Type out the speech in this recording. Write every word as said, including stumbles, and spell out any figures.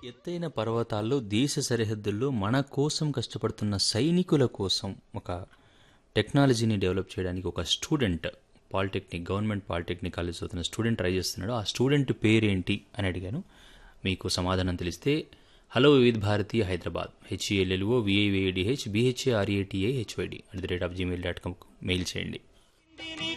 ఎత్తైన పర్వతాల్లో దేశ సరిహద్దుల్లో మన కోసం కష్టపడుతున్న సైనికుల కోసం ఒక టెక్నాలజీని డెవలప్ చేయడానికి ఒక student polytechnic government polytechnic college చదువుతున్న స్టూడెంట్ ట్రై చేస్తున్నాడు. ఆ స్టూడెంట్ పేరేంటి అని అడిగాను. మీకు సమాధానం తెలిస్తే hello Vividh Bharati Hyderabad HELLO విఐవిఐడిహెచ్ బిహెచ్ఏఆర్ఏటిఏ HYD at the rate of Gmail dot కామ్కు mail చేయండి.